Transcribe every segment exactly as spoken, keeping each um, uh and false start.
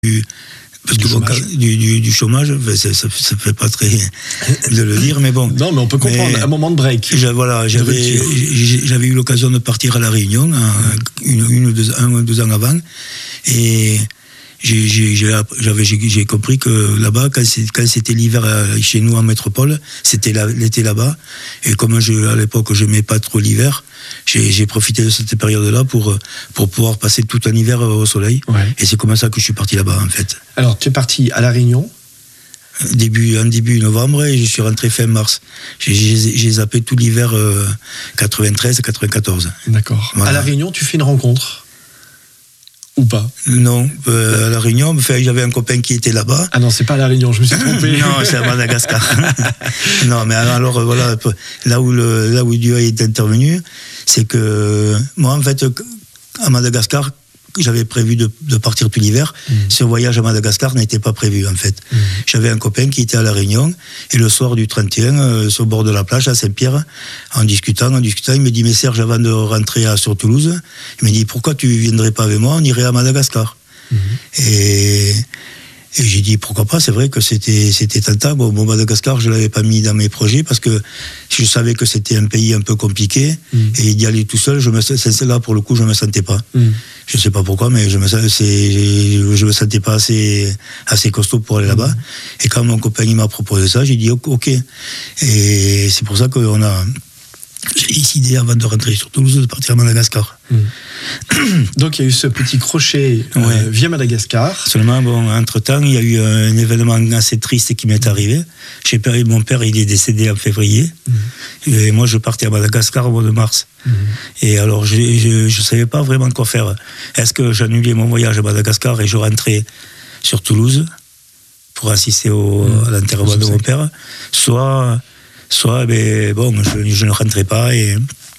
Parce du, que chômage. Bon, du, du, du chômage, ça ne fait pas très de le dire, mais bon. Non, mais on peut comprendre, mais un moment de break. Voilà, j'avais, j'avais eu l'occasion de partir à La Réunion, une, une ou deux, un ou deux ans avant, et j'ai, j'ai, j'avais, j'ai, j'ai compris que là-bas, quand, c'est, quand c'était l'hiver chez nous en métropole, c'était la, l'été là-bas, et comme je, à l'époque je n'aimais pas trop l'hiver, j'ai, j'ai profité de cette période-là pour, pour pouvoir passer tout un hiver au soleil, ouais. Et c'est comme ça que je suis parti là-bas en fait. Alors tu es parti à La Réunion début, en début novembre et je suis rentré fin mars. J'ai, j'ai, j'ai zappé tout l'hiver euh, quatre-vingt-treize quatre-vingt-quatorze. D'accord. Voilà. À La Réunion, tu fais une rencontre ou pas? Non, euh, à La Réunion, enfin, j'avais un copain qui était là-bas. Ah non, c'est pas à La Réunion, je me suis trompé. Non, c'est à Madagascar. Non, mais alors, alors voilà, là où, le, là où Dieu est intervenu, c'est que moi, en fait, à Madagascar, j'avais prévu de, de partir tout l'hiver. Mmh. Ce voyage à Madagascar n'était pas prévu, en fait. Mmh. J'avais un copain qui était à La Réunion, et le soir du trente et un, euh, sur le bord de la plage, à Saint-Pierre, en discutant, en discutant, il me dit, mais Serge, avant de rentrer à, sur Toulouse, il me dit, pourquoi tu viendrais pas avec moi, on irait à Madagascar. Mmh. Et... Et j'ai dit pourquoi pas, c'est vrai que c'était, c'était tentant. Bon, bon, Madagascar, je ne l'avais pas mis dans mes projets parce que je savais que c'était un pays un peu compliqué mmh. et d'y aller tout seul, je me, c'est là pour le coup, je ne me sentais pas. Mmh. Je ne sais pas pourquoi, mais je me, c'est, je me sentais pas assez, assez costaud pour aller là-bas. Mmh. Et quand mon copain il m'a proposé ça, j'ai dit ok. Et c'est pour ça qu'on a... J'ai décidé, avant de rentrer sur Toulouse, de partir à Madagascar. Mmh. Donc, il y a eu ce petit crochet euh, ouais. via Madagascar. Seulement, bon, entre-temps, il y a eu un événement assez triste qui m'est arrivé. J'ai perdu, mon père, il est décédé en février. Mmh. Et moi, je partais à Madagascar au mois de mars. Mmh. Et alors, je ne savais pas vraiment quoi faire. Est-ce que j'annulais mon voyage à Madagascar et je rentrais sur Toulouse pour assister au, mmh. à l'enterrement de mon père, soit... Soit, ben, bon, je, je ne rentrais pas. Et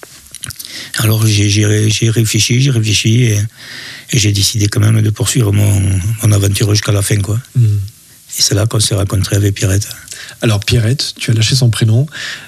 alors, j'ai, j'ai, j'ai réfléchi, j'ai réfléchi et, et j'ai décidé quand même de poursuivre mon, mon aventure jusqu'à la fin, quoi. Mmh. Et c'est là qu'on s'est rencontrés avec Pierrette. Alors Pierrette, tu as lâché son prénom.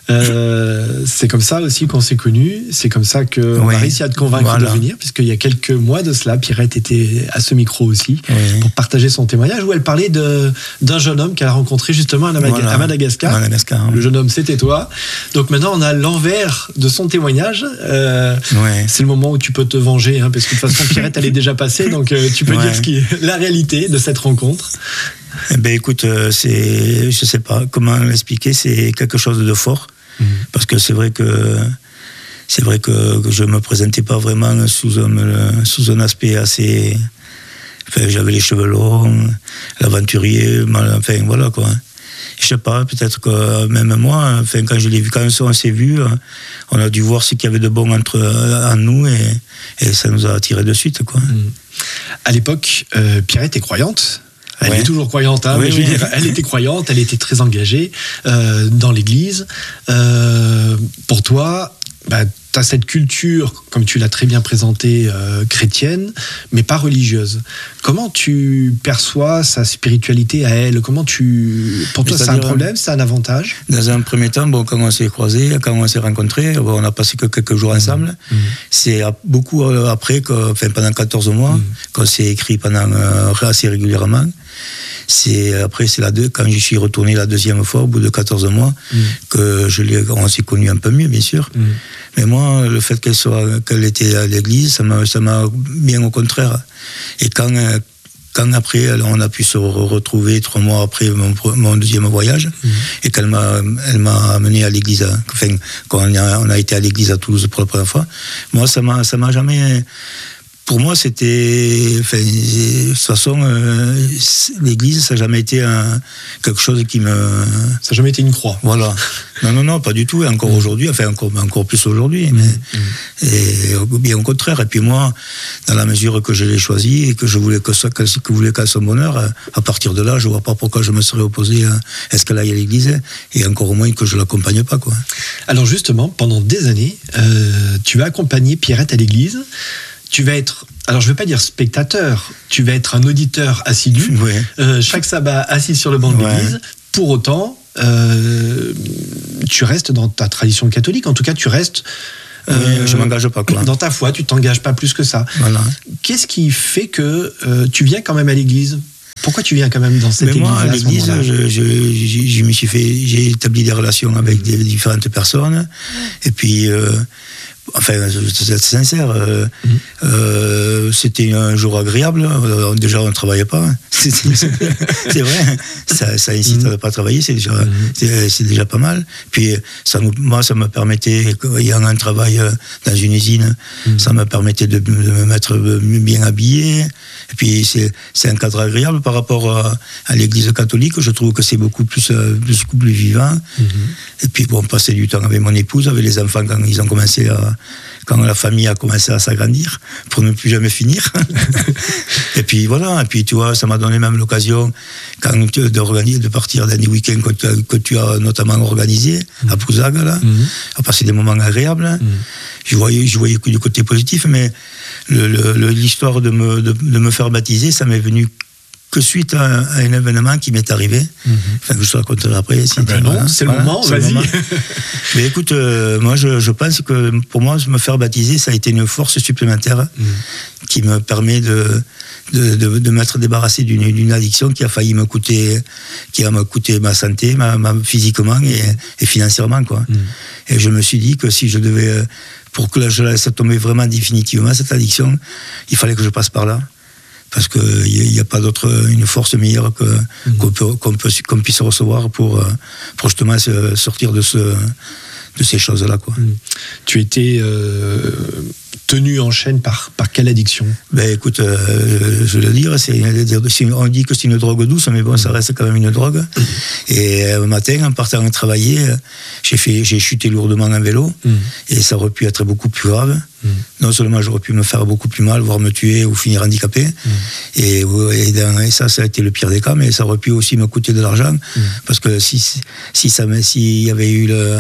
Euh, c'est comme ça aussi qu'on s'est connus. C'est comme ça qu'on ouais. a réussi à te convaincre voilà. de venir, puisqu'il y a quelques mois de cela, Pierrette était à ce micro aussi ouais. pour partager son témoignage où elle parlait de, d'un jeune homme qu'elle a rencontré justement à, Madagascar. Voilà. à Madagascar. Madagascar hein. Le jeune homme, c'était toi. Donc maintenant, on a l'envers de son témoignage. Euh, ouais. C'est le moment où tu peux te venger, hein, parce que de toute façon, Pierrette, elle est déjà passée, donc euh, tu peux ouais. dire ce qui est la réalité de cette rencontre. Eh ben écoute, c'est, je sais pas comment l'expliquer, c'est quelque chose de fort, mmh. parce que c'est vrai que c'est vrai que, que je me présentais pas vraiment sous un sous un aspect assez, enfin j'avais les cheveux longs, l'aventurier, enfin voilà quoi. Je sais pas, peut-être que même moi, enfin quand je l'ai vu, quand on s'est vu, on a dû voir ce qu'il y avait de bon entre en nous et, et ça nous a attiré de suite quoi. Mmh. À l'époque, euh, Pierrette est croyante. Elle ouais. est toujours croyante, hein, oui, mais je veux oui. dire, elle était croyante, elle était très engagée euh, dans l'église. Euh, pour toi, bah, tu as cette culture, comme tu l'as très bien présentée, euh, chrétienne, mais pas religieuse. Comment tu perçois sa spiritualité à elle? Comment tu... Pour toi, c'est un problème, c'est un avantage? Dans un premier temps, bon, quand on s'est croisés, quand on s'est rencontrés, bon, on a passé que quelques jours ensemble. Mmh. C'est beaucoup après, que, enfin, pendant quatorze mois, mmh. qu'on s'est écrit pendant, euh, assez régulièrement. C'est après c'est la deux quand je suis retourné la deuxième fois au bout de quatorze mois mmh. que je l'ai on s'est connu un peu mieux bien sûr mmh. mais moi le fait qu'elle soit qu'elle était à l'église ça m'a ça m'a bien au contraire et quand quand après on a pu se retrouver trois mois après mon, mon deuxième voyage mmh. et qu'elle m'a elle m'a amené à l'église enfin quand on a, on a été à l'église à Toulouse pour la première fois moi ça m'a ça m'a jamais pour moi, c'était... Enfin, de toute façon, euh, l'église, ça n'a jamais été un, quelque chose qui me... Ça n'a jamais été une croix. Voilà. Non, non, non, pas du tout. Et encore mmh. aujourd'hui, enfin, encore, encore plus aujourd'hui. Mmh. Mais, mmh. Et bien au contraire. Et puis moi, dans la mesure que je l'ai choisi et que je voulais que ça, que, que voulais qu'elle soit bonheur, à partir de là, je ne vois pas pourquoi je me serais opposé à est-ce qu'elle aille à l'église et encore au moins que je ne l'accompagne pas, quoi. Alors justement, pendant des années, euh, tu as accompagné Pierrette à l'église. Tu vas être, alors je ne vais pas dire spectateur, tu vas être un auditeur assidu, ouais. euh, chaque sabbat assis sur le banc de ouais. l'église. Pour autant, euh, tu restes dans ta tradition catholique, en tout cas tu restes... Euh, oui, je m'engage pas, quoi. Dans ta foi, tu t'engages pas plus que ça. Voilà. Qu'est-ce qui fait que euh, tu viens quand même à l'église ? Pourquoi tu viens quand même dans cette mais église moi, à l'église, je, je, je, je me suis fait, j'ai établi des relations avec des différentes personnes, et puis, euh, enfin, je vais être sincère, euh, mmh. euh, c'était un jour agréable. Euh, déjà, on ne travaillait pas. C'est, c'est, c'est vrai, ça, ça incite mmh. à ne pas travailler, c'est déjà, mmh. c'est, c'est déjà pas mal. Puis, ça, moi, ça me permettait, ayant un travail dans une usine, mmh. ça me permettait de, de me mettre bien habillé. Et puis, c'est, c'est un cadre agréable par rapport à, à l'église catholique. Je trouve que c'est beaucoup plus, beaucoup plus vivant. Mmh. Et puis, bon, passer du temps avec mon épouse, avec les enfants quand ils ont commencé à, quand la famille a commencé à s'agrandir, pour ne plus jamais finir. Et puis, voilà. Et puis, tu vois, ça m'a donné même l'occasion, quand tu, d'organiser, de partir dans des week-ends que tu as, que tu as notamment organisé mmh. à Pouzaga, là, mmh. à passer des moments agréables. Mmh. Je voyais, je voyais que du côté positif, mais le, le, l'histoire de me, de, de me faire baptiser, ça m'est venu que suite à un, à un événement qui m'est arrivé. Mm-hmm. Enfin, que je te raconterai après. Si ah ben non, voilà, c'est voilà, le moment, c'est vas-y. Le moment. Mais écoute, euh, moi, je, je pense que pour moi, me faire baptiser, ça a été une force supplémentaire mm. qui me permet de, de, de, de m'être débarrassé d'une, d'une addiction qui a failli me coûter, qui a me coûté ma santé, ma, ma, physiquement et, et financièrement, quoi. Mm. Et je me suis dit que si je devais, pour que je laisse tomber vraiment définitivement cette addiction, il fallait que je passe par là. Parce qu'il n'y a pas d'autre, une force meilleure que, mmh. qu'on, peut, qu'on, peut, qu'on puisse recevoir pour, pour justement sortir de, ce, de ces choses-là, quoi. Mmh. Tu étais euh, tenu en chaîne par, par quelle addiction ? Ben écoute, euh, je veux le dire, c'est, c'est, on dit que c'est une drogue douce, mais bon, ça reste quand même une drogue. Mmh. Et un matin, en partant travailler, j'ai, fait, j'ai chuté lourdement en vélo, mmh. et ça aurait pu être beaucoup plus grave. Mmh. Non seulement j'aurais pu me faire beaucoup plus mal, voire me tuer ou finir handicapé, mmh. et, et, dans, et ça, ça a été le pire des cas, mais ça aurait pu aussi me coûter de l'argent, mmh. parce que si, si ça, s'il y avait eu le,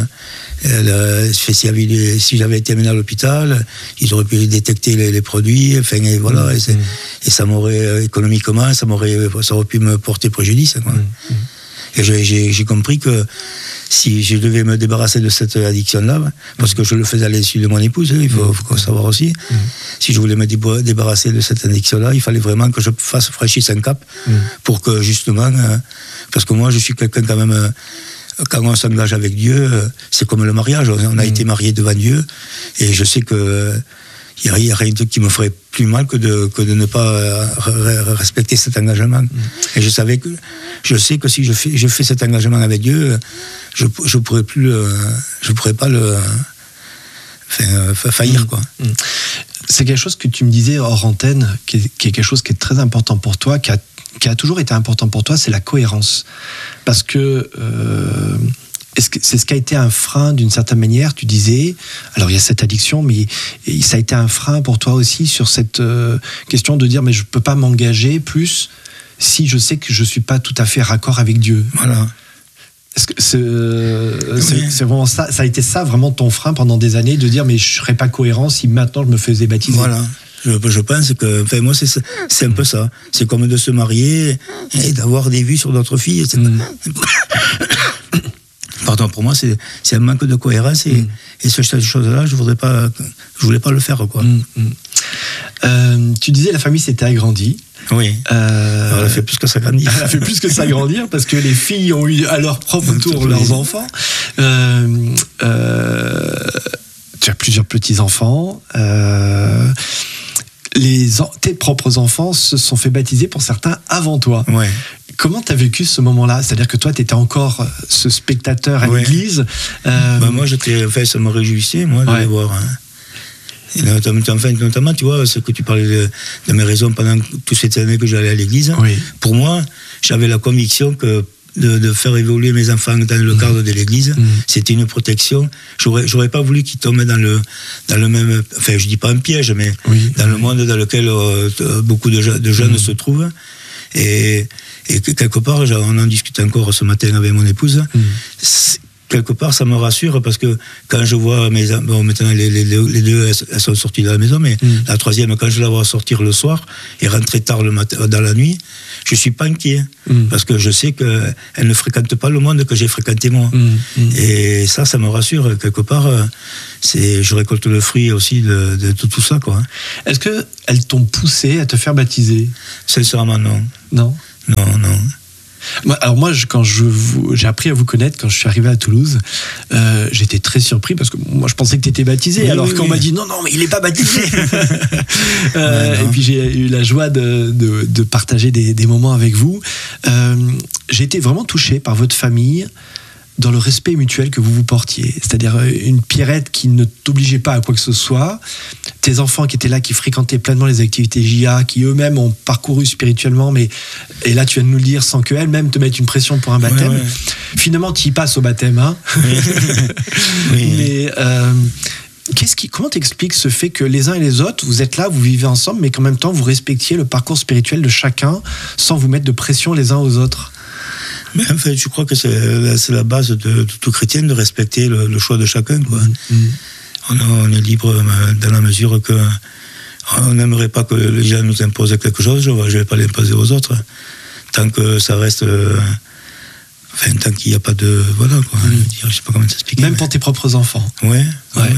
le s'il y avait eu, si j'avais été amené à l'hôpital, ils auraient pu détecter les, les produits, enfin, et voilà, mmh. et, c'est, et ça m'aurait, économiquement, ça m'aurait, ça aurait pu me porter préjudice, quoi. Mmh. Et j'ai, j'ai, j'ai compris que si je devais me débarrasser de cette addiction-là, parce que je le faisais à l'insu de mon épouse, il faut, faut savoir aussi, mmh. si je voulais me débarrasser de cette addiction-là, il fallait vraiment que je fasse franchisse un cap, mmh. pour que justement, euh, parce que moi je suis quelqu'un quand même, euh, quand on s'engage avec Dieu, euh, c'est comme le mariage, on a mmh. été mariés devant Dieu, et je sais que euh, il n'y a rien qui me ferait plus mal que de, que de ne pas euh, respecter cet engagement. Mmh. Et je savais que, je sais que si je fais, je fais cet engagement avec Dieu, je ne pourrais plus, euh, je pourrais pas le, enfin, faillir, mmh. quoi. Mmh. C'est quelque chose que tu me disais hors antenne, qui est, qui est quelque chose qui est très important pour toi, qui a, qui a toujours été important pour toi, c'est la cohérence. Parce que, euh, est-ce que c'est ce qui a été un frein d'une certaine manière, tu disais, alors il y a cette addiction, mais ça a été un frein pour toi aussi sur cette euh, question de dire, mais je ne peux pas m'engager plus si je sais que je ne suis pas tout à fait raccord avec Dieu. Voilà. Est-ce que c'est, euh, c'est, oui. c'est vraiment ça, ça a été ça vraiment ton frein pendant des années, de dire, mais je ne serais pas cohérent si maintenant je me faisais baptiser. Voilà. Je, je pense que, enfin, moi, c'est, c'est un peu ça. C'est comme de se marier et d'avoir des vues sur d'autres filles, et cetera. Mm. Pardon, pour moi, c'est, c'est un manque de cohérence et, mm. et ce, cette chose-là, je voudrais pas, je voulais pas le faire, quoi. Mm. Euh, tu disais la famille s'était agrandie. Oui. Euh, Alors, elle a fait plus que s'agrandir. Elle a fait plus que s'agrandir parce que les filles ont eu à leur propre tour leurs enfants. Euh, euh, tu as plusieurs petits enfants. Euh, les, tes propres enfants se sont fait baptiser pour certains avant toi. Ouais. Comment tu as vécu ce moment-là ? C'est-à-dire que toi, tu étais encore ce spectateur à ouais. l'église. Euh... Bah, moi, j'étais, enfin, ça me réjouissait, moi, d'aller ouais. voir. Hein. Et notamment, enfin, notamment, tu vois, ce que tu parlais de, de mes raisons pendant toutes ces années que j'allais à l'église. Oui. Pour moi, j'avais la conviction que de, de faire évoluer mes enfants dans le mmh. cadre de l'église, mmh. c'était une protection. J'aurais, j'aurais pas voulu qu'ils tombent dans le, dans le même, enfin, je dis pas un piège, mais oui. dans le monde dans lequel euh, beaucoup de, de jeunes mmh. se trouvent. Et, et quelque part, on en discute encore ce matin avec mon épouse. Mmh. Quelque part, ça me rassure parce que quand je vois mes... Bon, maintenant, les, les, les deux, elles sont sorties de la maison, mais mmh. la troisième, quand je la vois sortir le soir et rentrer tard le matin, dans la nuit, je ne suis pas inquiet. Mmh. Parce que je sais qu'elle ne fréquente pas le monde que j'ai fréquenté moi. Mmh. Mmh. Et ça, ça me rassure. Quelque part, c'est, je récolte le fruit aussi de, de, de tout ça, quoi. Est-ce qu'elles t'ont poussé à te faire baptiser ? Sincèrement, non. Non ? Alors moi, je, quand je vous, j'ai appris à vous connaître, quand je suis arrivé à Toulouse, euh, j'étais très surpris parce que moi, je pensais que tu étais baptisé, oui, alors oui, qu'on oui. m'a dit non, non, mais il n'est pas baptisé. euh, ouais, et puis j'ai eu la joie de, de, de partager des, des moments avec vous. Euh, j'ai été vraiment touché par votre famille, dans le respect mutuel que vous vous portiez. C'est-à-dire une Pierrette qui ne t'obligeait pas à quoi que ce soit, tes enfants qui étaient là, qui fréquentaient pleinement les activités J A, qui eux-mêmes ont parcouru spirituellement, mais, et là tu viens de nous le dire, sans qu'elles-mêmes te mettent une pression pour un baptême. Ouais, ouais. Finalement, tu y passes au baptême. Hein. Oui. Oui. Mais euh, qu'est-ce qui, comment t'expliques ce fait que les uns et les autres, vous êtes là, vous vivez ensemble, mais qu'en même temps, vous respectiez le parcours spirituel de chacun, sans vous mettre de pression les uns aux autres? Mais en fait, je crois que c'est, c'est la base de, de tout chrétien de respecter le, le choix de chacun, quoi. Mmh. On, on est libre dans la mesure que on n'aimerait pas que les gens nous imposent quelque chose. Je ne vais pas l'imposer aux autres tant que ça reste, euh, enfin tant qu'il n'y a pas de voilà quoi. Mmh. Je ne sais pas comment t'expliquer. Même mais... pour tes propres enfants. Ouais. ouais. ouais.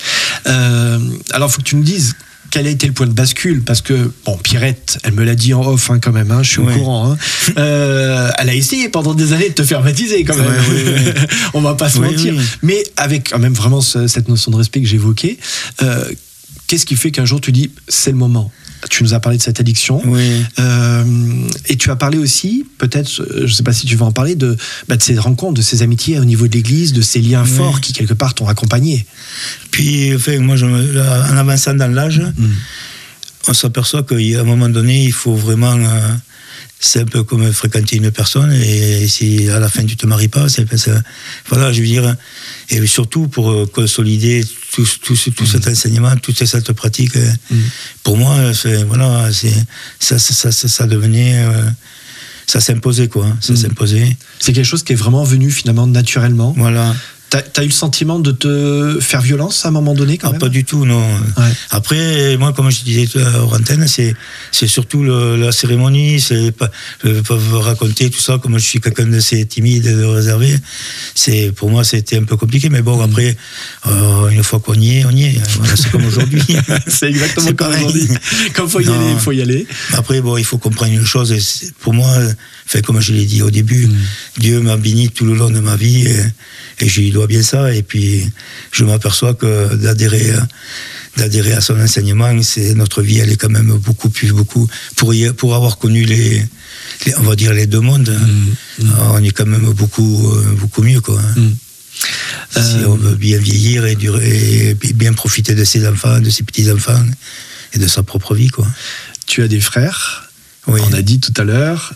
Euh, alors, il faut que tu me dises. Quel a été le point de bascule? Parce que, bon, Pierrette, elle me l'a dit en off hein, quand même, hein, je suis ouais. au courant. Hein. Euh, elle a essayé pendant des années de te faire baptiser quand même. Ouais, ouais, ouais. On va pas se ouais, mentir. Ouais. Mais avec quand même vraiment ce, cette notion de respect que j'évoquais, euh, qu'est-ce qui fait qu'un jour tu dis, c'est le moment? Tu nous as parlé de cette addiction. Oui. Euh, et tu as parlé aussi, peut-être, je ne sais pas si tu vas en parler, de, bah, de ces rencontres, de ces amitiés au niveau de l'Église, de ces liens oui. forts qui, quelque part, t'ont accompagné. Puis, enfin, moi, je, en avançant dans l'âge, mmh. on s'aperçoit qu'à un moment donné, il faut vraiment... Euh, c'est un peu comme fréquenter une personne, et si à la fin tu te maries pas, c'est, c'est voilà, je veux dire, et surtout pour consolider tout, tout, tout mmh. cet enseignement, toute cette pratique. Mmh. Pour moi, c'est voilà, c'est ça, ça, ça, ça devenait, euh, ça s'imposait quoi, ça mmh. s'imposait. C'est quelque chose qui est vraiment venu finalement naturellement. Voilà. T'as, t'as eu le sentiment de te faire violence à un moment donné quand ah, même? Pas du tout, non. Ouais. Après, moi, comme je disais hors antenne, c'est, c'est surtout le, la cérémonie, c'est pas, je peux raconter tout ça, comme je suis quelqu'un d'assez timide et de réservé. C'est, pour moi, c'était un peu compliqué, mais bon, mmh. après, euh, une fois qu'on y est, on y est. Voilà, c'est comme aujourd'hui. C'est exactement c'est comme aujourd'hui. Quand il faut y non. aller, il faut y aller. Après, bon, il faut comprendre une chose, et pour moi, fait, comme je l'ai dit au début, mmh. Dieu m'a béni tout le long de ma vie, et, et je lui dois bien ça, et puis je m'aperçois que d'adhérer, d'adhérer à son enseignement, c'est, notre vie, elle est quand même beaucoup plus, beaucoup, pour, y, pour avoir connu les, les, on va dire les deux mondes, mmh, mmh. on est quand même beaucoup, beaucoup mieux, quoi. Mmh. Si euh... on veut bien vieillir et, durer, et bien profiter de ses enfants, de ses petits-enfants, et de sa propre vie, quoi. Tu as des frères? Oui. On a dit tout à l'heure,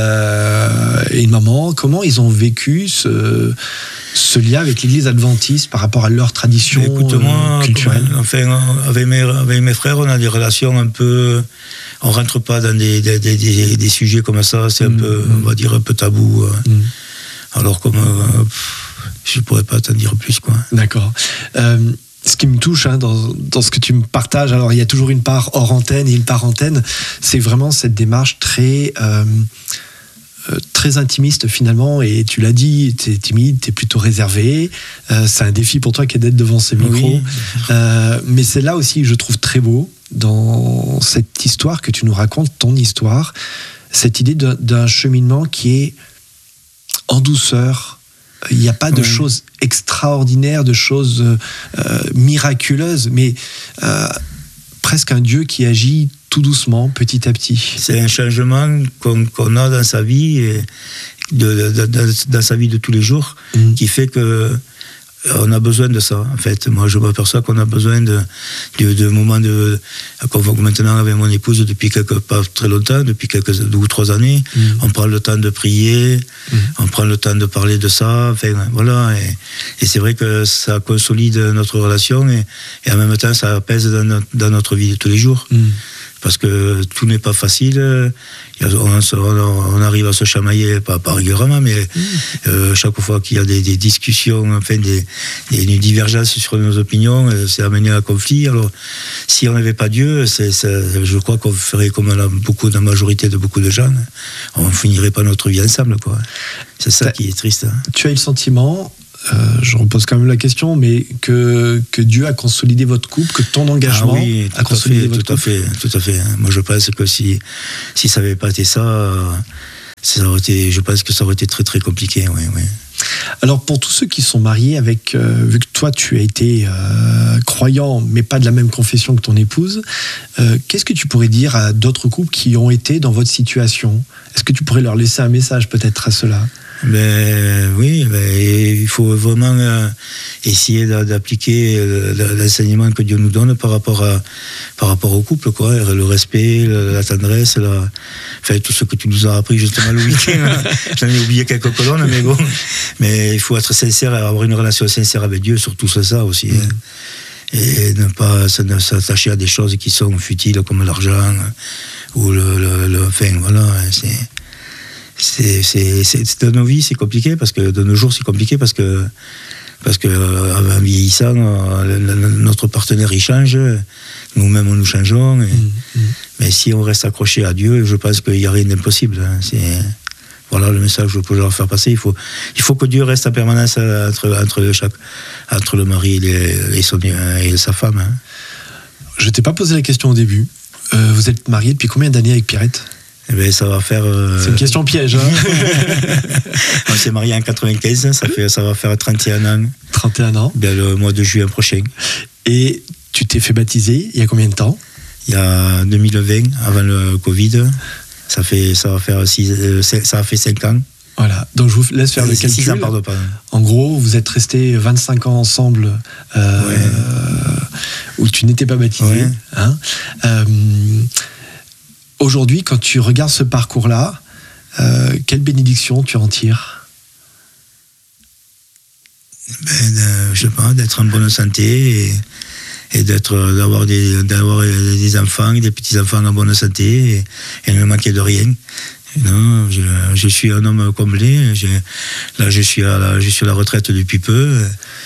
euh, et une maman, comment ils ont vécu ce, ce lien avec l'Église adventiste par rapport à leur tradition Écoute, moi, culturelle? Enfin, avec mes, avec mes frères, on a des relations un peu... On rentre pas dans des, des, des, des, des sujets comme ça, c'est un mmh, peu, mmh. on va dire, un peu tabou. Mmh. Alors, comme... Euh, je pourrais pas t'en dire plus, quoi. D'accord. Euh, Ce qui me touche hein, dans, dans ce que tu me partages, alors il y a toujours une part hors antenne et une part antenne, c'est vraiment cette démarche très, euh, euh, très intimiste finalement, et tu l'as dit, tu es timide, tu es plutôt réservé, euh, c'est un défi pour toi qui est d'être devant ces micros, oui. euh, mais c'est là aussi que je trouve très beau, dans cette histoire que tu nous racontes, ton histoire, cette idée d'un, d'un cheminement qui est en douceur. Il n'y a pas de oui. choses extraordinaires, de choses euh, miraculeuses, mais euh, presque un Dieu qui agit tout doucement, petit à petit. C'est un changement qu'on, qu'on a dans sa vie, et de, de, de, dans sa vie de tous les jours, mmh. qui fait que on a besoin de ça, en fait. Moi, je m'aperçois qu'on a besoin de, de, de moments de... Maintenant, avec mon épouse, depuis quelques, pas très longtemps, depuis quelques deux ou trois années, mmh. on prend le temps de prier, mmh. on prend le temps de parler de ça, enfin, voilà. Et, et c'est vrai que ça consolide notre relation, et, et en même temps, ça apaise dans notre, dans notre vie de tous les jours. Mmh. Parce que tout n'est pas facile. On, on arrive à se chamailler, pas, pas régulièrement, mais mmh. euh, chaque fois qu'il y a des, des discussions, enfin des, des, une divergence sur nos opinions, c'est amené à un conflit. Alors, si on n'avait pas Dieu, c'est, c'est, je crois qu'on ferait comme la, beaucoup, la majorité de beaucoup de gens. On ne finirait pas notre vie ensemble, quoi. C'est ça qui est triste. Tu as eu le sentiment... Euh, je repose quand même la question, mais que, que Dieu a consolidé votre couple, que ton engagement ah oui, a consolidé fait, votre tout couple. À fait, tout à fait. Moi, je pense que si, si ça n'avait pas été ça, euh, ça aurait été, je pense que ça aurait été très très compliqué. Oui, oui. Alors pour tous ceux qui sont mariés avec, euh, vu que toi tu as été euh, croyant mais pas de la même confession que ton épouse, euh, qu'est-ce que tu pourrais dire à d'autres couples qui ont été dans votre situation? Est-ce que tu pourrais leur laisser un message peut-être à ceux-là? Ben, oui, ben, il faut vraiment euh, essayer d'appliquer euh, l'enseignement que Dieu nous donne par rapport, à, par rapport au couple, quoi. Le respect, la tendresse, la... Enfin, tout ce que tu nous as appris justement le week-end. J'en ai oublié quelques colonnes, mais bon. Mais il faut être sincère, avoir une relation sincère avec Dieu, surtout c'est ça aussi. Mmh. Hein. Et ne pas s'attacher à des choses qui sont futiles comme l'argent ou le, le, le... Enfin, voilà, c'est... C'est, c'est, c'est, de nos vies, c'est compliqué, parce que de nos jours, c'est compliqué parce que, parce que en vieillissant, notre partenaire il change, nous-mêmes nous changeons. Et, mmh. Mais si on reste accroché à Dieu, je pense qu'il n'y a rien d'impossible. Hein. C'est, voilà le message que je peux leur faire passer. Il faut, il faut que Dieu reste en permanence entre, entre, chaque, entre le mari et, les, et, son, et sa femme. Hein. Je ne t'ai pas posé la question au début. Euh, vous êtes marié depuis combien d'années avec Pierrette ? Eh ben, ça va faire. Euh... C'est une question piège. Hein. On s'est marié en quatre-vingt-quinze, ça, fait, ça va faire trente et un ans. trente et un ans. Ben, le mois de juin prochain. Et tu t'es fait baptiser il y a combien de temps ? Il y a deux mille vingt, avant le Covid. Ça, fait, ça, va faire six, euh, ça a fait cinq ans. Voilà, donc je vous laisse faire le calcul. six ans, pardon, pardon. En gros, vous êtes restés vingt-cinq ans ensemble euh, ouais. où tu n'étais pas baptisé. Ouais. Hein euh, Aujourd'hui, quand tu regardes ce parcours-là, euh, quelle bénédiction tu en tires ? Ben, euh, je sais pas, d'être en bonne santé et, et d'être, d'avoir, des, d'avoir des enfants, des petits-enfants en bonne santé et, et ne manquer de rien. Non, je, je suis un homme comblé. Je, là, je suis, à la, je suis à la retraite depuis peu.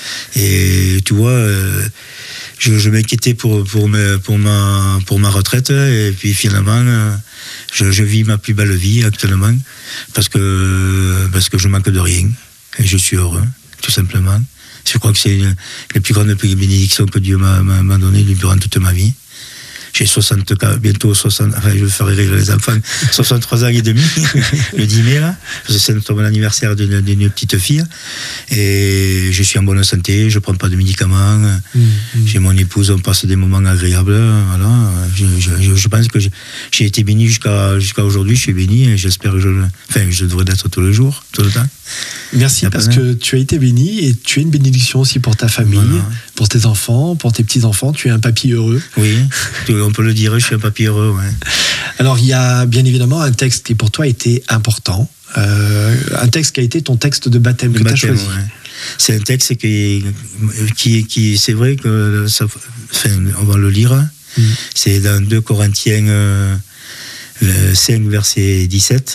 Et tu vois... Euh, Je, je m'inquiétais pour, pour, me, pour, ma, pour ma retraite, et puis finalement, je, je vis ma plus belle vie actuellement, parce que, parce que je manque de rien, et je suis heureux, tout simplement. Je crois que c'est une, les plus grandes bénédictions que Dieu m'a, m'a, m'a données durant toute ma vie. J'ai soixante, bientôt soixante, enfin je ferai rire les enfants, soixante-trois ans et demi, le dix mai là, parce que c'est notre bon anniversaire d'une, d'une petite fille, et je suis en bonne santé, je ne prends pas de médicaments, mmh, mmh. J'ai mon épouse, on passe des moments agréables, voilà, je, je, je pense que j'ai, j'ai été béni jusqu'à, jusqu'à aujourd'hui, je suis béni, et j'espère que je, enfin, je devrais l'être tous les jours, tout le temps. Merci, parce que tu as été béni, et tu es une bénédiction aussi pour ta famille, voilà. Pour tes enfants, pour tes petits-enfants, tu es un papy heureux. Oui, on peut le dire, je suis un papy heureux, ouais. Alors, il y a bien évidemment un texte qui pour toi a été important, euh, un texte qui a été ton texte de baptême de que tu as choisi. Ouais. C'est un texte qui, qui, qui c'est vrai que ça, enfin, on va le lire, mmh. C'est dans deux Corinthiens euh, cinq, verset dix-sept.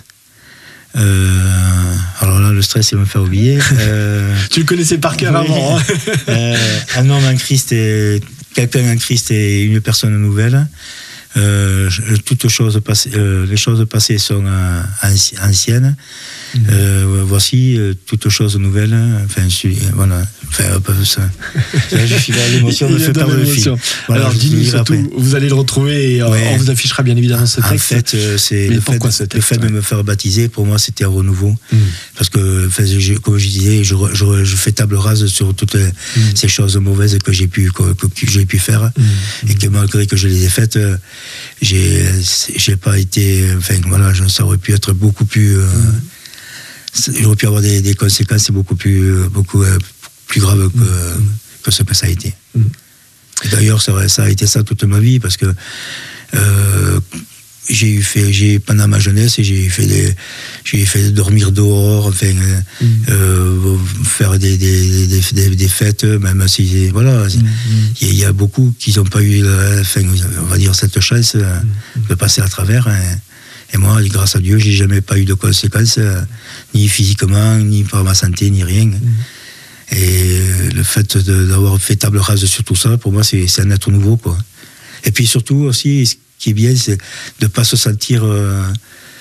Euh, alors là, le stress, il va me faire oublier. Euh, tu le connaissais par cœur oui. avant. Hein. euh, un homme en Christ est quelqu'un en Christ est une personne nouvelle. Euh, toutes choses passées, euh, les choses passées sont euh, anciennes. Mmh. Euh, voici euh, toutes choses nouvelles. Enfin, je, voilà. Enfin, ça, là, je suis là, l'émotion me fait perdre le fil. Voilà, alors, dis-nous surtout, après. Vous allez le retrouver et ouais. On vous affichera bien évidemment ce texte. En fait, euh, c'est le fait, texte, le fait ouais. de me faire baptiser, pour moi, c'était un renouveau. Mmh. Parce que, enfin, je, comme je disais, je, je, je fais table rase sur toutes les, mmh. ces choses mauvaises que j'ai pu, que, que j'ai pu faire. Mmh. Et que malgré que je les ai faites, j'ai, j'ai pas été. Enfin, voilà, ça aurait pu être beaucoup plus. Euh, mmh. J'aurais pu avoir des, des conséquences beaucoup plus, beaucoup, euh, plus graves que, mmh. que ce que ça a été. Mmh. Et d'ailleurs, ça, ça a été ça toute ma vie, parce que euh, j'ai eu fait, j'ai, pendant ma jeunesse, j'ai fait des, j'ai fait dormir dehors, enfin, mmh. euh, faire des, des, des, des, des fêtes, même si, voilà, il mmh. y, y a beaucoup qui n'ont pas eu, enfin, on va dire, cette chance mmh. de passer à travers. Hein. Et moi, grâce à Dieu, j'ai jamais pas eu de conséquences, euh, ni physiquement, ni par ma santé, ni rien. Mmh. Et le fait de, d'avoir fait table rase sur tout ça, pour moi, c'est, c'est un être nouveau, quoi. Et puis surtout aussi, ce qui est bien, c'est de pas se sentir euh,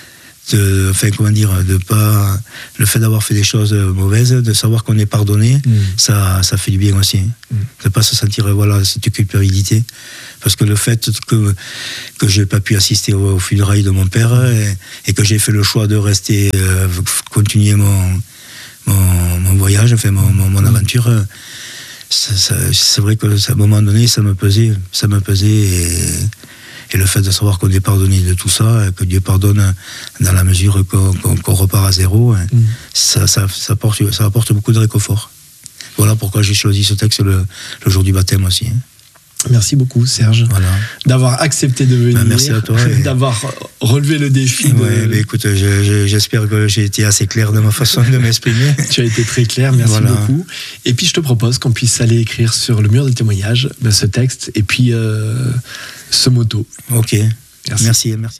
de, enfin, comment dire, de pas, le fait d'avoir fait des choses mauvaises, de savoir qu'on est pardonné, mmh. ça, ça fait du bien aussi. Mmh. De pas se sentir, voilà, cette culpabilité. Parce que le fait que, que j'ai pas pu assister au, au funérailles de mon père et, et que j'ai fait le choix de rester, euh, continuer mon, mon, mon voyage, enfin, mon, mon, mon aventure, ça, ça, c'est vrai que à un moment donné, ça me pesait, ça me pesait et, et le fait de savoir qu'on est pardonné de tout ça, que Dieu pardonne dans la mesure qu'on, qu'on, qu'on repart à zéro, mmh. ça, ça, ça, apporte, ça apporte beaucoup de réconfort. Voilà pourquoi j'ai choisi ce texte le, le jour du baptême aussi. Merci beaucoup Serge, voilà. d'avoir accepté de venir, ben, merci à toi, et... d'avoir relevé le défi. De... Ouais, ben, écoute, je, je, j'espère que j'ai été assez clair de ma façon de m'exprimer. Tu as été très clair, merci voilà. beaucoup. Et puis je te propose qu'on puisse aller écrire sur le mur des témoignages ben, ce texte et puis euh, ce motto. Ok, merci. Merci, merci.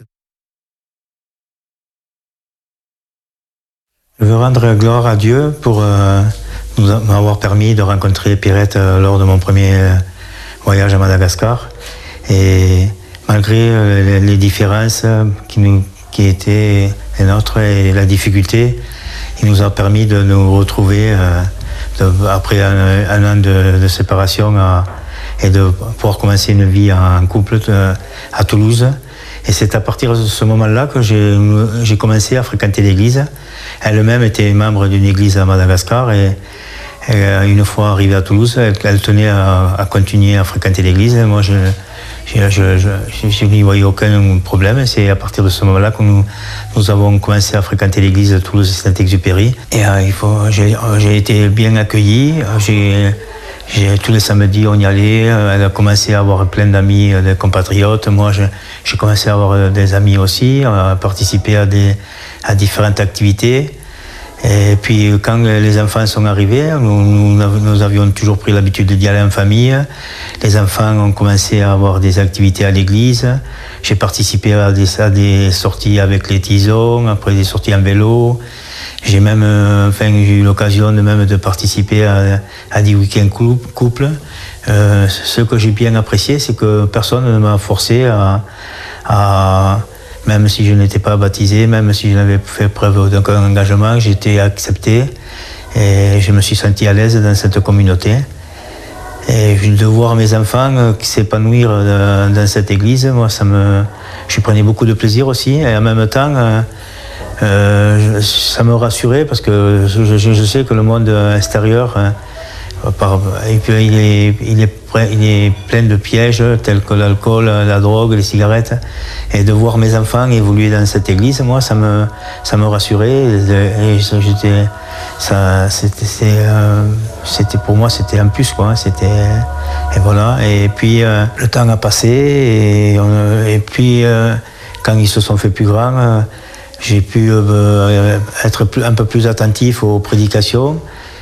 Je veux rendre gloire à Dieu pour euh, nous m'avoir permis de rencontrer Pierrette euh, lors de mon premier... Euh, voyage à Madagascar, et malgré euh, les différences qui, nous, qui étaient les nôtres et la difficulté, il nous a permis de nous retrouver euh, de, après un, un an de, de séparation à, et de pouvoir commencer une vie en couple de, à Toulouse. Et c'est à partir de ce moment-là que j'ai, j'ai commencé à fréquenter l'église. Elle-même était membre d'une église à Madagascar et Et une fois arrivée à Toulouse, elle, elle tenait à, à continuer à fréquenter l'église. Moi, je, je, je, je, je n'y voyais aucun problème. C'est à partir de ce moment-là que nous, nous avons commencé à fréquenter l'église de Toulouse-Saint-Exupéry. Et euh, il faut, j'ai, j'ai été bien accueilli. J'ai, j'ai, tous les samedis, on y allait. Elle a commencé à avoir plein d'amis, de compatriotes. Moi, je, j'ai commencé à avoir des amis aussi, à participer à, des, à différentes activités. Et puis quand les enfants sont arrivés, nous, nous, nous avions toujours pris l'habitude d'y aller en famille. Les enfants ont commencé à avoir des activités à l'église. J'ai participé à des, à des sorties avec les tisons, après des sorties en vélo. J'ai même, enfin, j'ai eu l'occasion de même de participer à, à des week-ends couples. Euh, ce que j'ai bien apprécié, c'est que personne ne m'a forcé à, à même si je n'étais pas baptisé, même si je n'avais fait preuve d'aucun engagement, j'étais accepté et je me suis senti à l'aise dans cette communauté. Et de voir mes enfants s'épanouir dans cette église, moi, ça me, je prenais beaucoup de plaisir aussi. Et en même temps, euh, ça me rassurait parce que je, je, je sais que le monde extérieur, par, et puis il est, il est il est plein de pièges tels que l'alcool, la drogue, les cigarettes. Et de voir mes enfants évoluer dans cette église, moi, ça me, ça me rassurait. Et j'étais, ça, c'était, c'est, euh, c'était pour moi, c'était un plus, quoi. C'était, et voilà. Et puis euh, le temps a passé, et, on, et puis euh, quand ils se sont fait plus grands, euh, j'ai pu euh, être plus, un peu plus attentif aux prédications.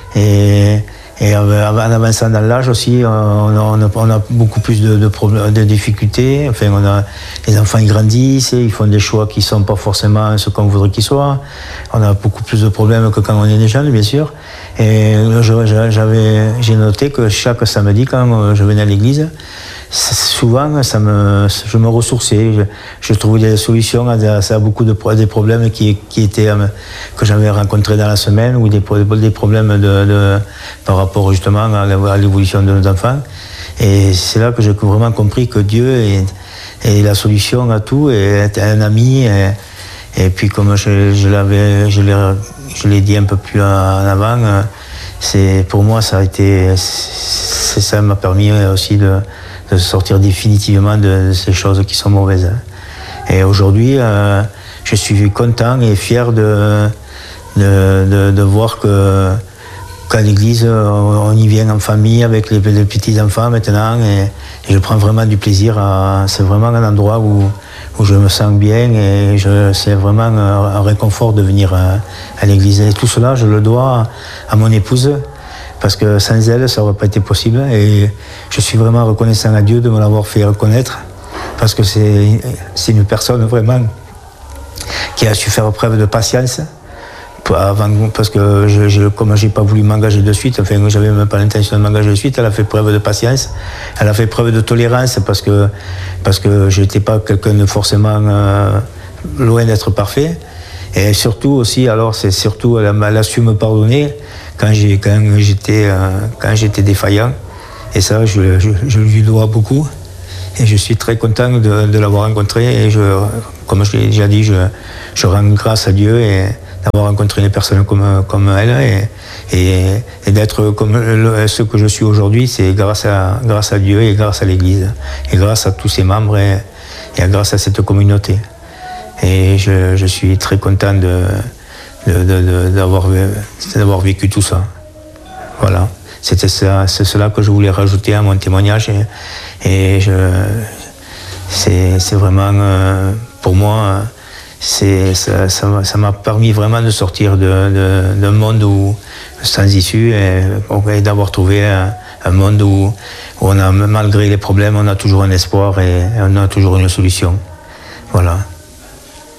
Et Et en avançant dans l'âge aussi, on a, on a beaucoup plus de, de, problèmes, de difficultés. Enfin, on a, les enfants ils grandissent, ils font des choix qui ne sont pas forcément ce qu'on voudrait qu'ils soient. On a beaucoup plus de problèmes que quand on est des jeunes, bien sûr. Et j'avais, j'ai noté que chaque samedi, quand je venais à l'église, souvent, ça me, je me ressourçais. Je, je trouvais des solutions à, à beaucoup de des problèmes qui, qui étaient, que j'avais rencontrés dans la semaine, ou des, des problèmes de, de, par rapport justement à l'évolution de nos enfants. Et c'est là que j'ai vraiment compris que Dieu est, est la solution à tout, et est un ami. Et, et puis, comme je, je, l'avais, je, l'ai, je l'ai dit un peu plus en avant, c'est, pour moi, ça a été, c'est, ça m'a permis aussi de de sortir définitivement de, de ces choses qui sont mauvaises. Et aujourd'hui, euh, je suis content et fier de, de, de, de voir que, qu'à l'église, on y vient en famille avec les, les petits-enfants maintenant, et, et je prends vraiment du plaisir. À, c'est vraiment un endroit où, où je me sens bien, et je, c'est vraiment un, un réconfort de venir à, à l'église. Et tout cela, je le dois à mon épouse, parce que sans elle, ça n'aurait pas été possible. Et je suis vraiment reconnaissant à Dieu de me l'avoir fait reconnaître, parce que c'est, c'est une personne vraiment qui a su faire preuve de patience. Avant, parce que je, je, comme je n'ai pas voulu m'engager de suite, enfin, je n'avais même pas l'intention de m'engager de suite, elle a fait preuve de patience, elle a fait preuve de tolérance, parce que, parce que je n'étais pas quelqu'un de forcément euh, loin d'être parfait. Et surtout aussi, alors c'est surtout, elle a, elle a su me pardonner quand, j'ai, quand, j'étais, euh, quand j'étais défaillant. Et ça, je, je, je lui dois beaucoup. Et je suis très content de, de l'avoir rencontré. Et je, comme je l'ai déjà dit, je, je rends grâce à Dieu et d'avoir rencontré des personnes comme, comme elle. Et, et, et d'être comme le, ce que je suis aujourd'hui, c'est grâce à, grâce à Dieu et grâce à l'Église. Et grâce à tous ses membres et, et grâce à cette communauté. Et je, je suis très content de, de, de, de, d'avoir, d'avoir vécu tout ça. Voilà. C'était ça, c'est cela que je voulais rajouter à mon témoignage. Et, et je, c'est, c'est vraiment, euh, pour moi, c'est, ça, ça, m'a, ça m'a permis vraiment de sortir de, de, d'un monde où, sans issue et, et d'avoir trouvé un, un monde où, où on a, malgré les problèmes, on a toujours un espoir et on a toujours une solution. Voilà.